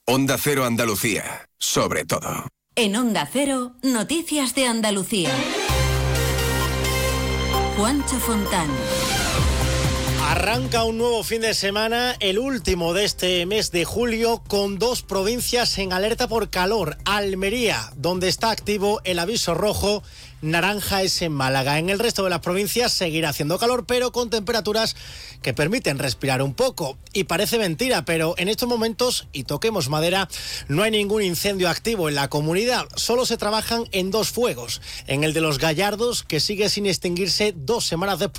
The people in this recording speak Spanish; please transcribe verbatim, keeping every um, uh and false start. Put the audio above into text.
Onda Cero Andalucía, sobre todo. En Onda Cero, noticias de Andalucía. Juancho Fontán. Arranca un nuevo fin de semana, el último de este mes de julio, con dos provincias en alerta por calor. Almería, donde está activo el aviso rojo, naranja es en Málaga. En el resto de las provincias seguirá haciendo calor, pero con temperaturas que permiten respirar un poco. Y parece mentira, pero en estos momentos, y toquemos madera, no hay ningún incendio activo en la comunidad. Solo se trabajan en dos fuegos. En el de los Gallardos, que sigue sin extinguirse dos semanas después.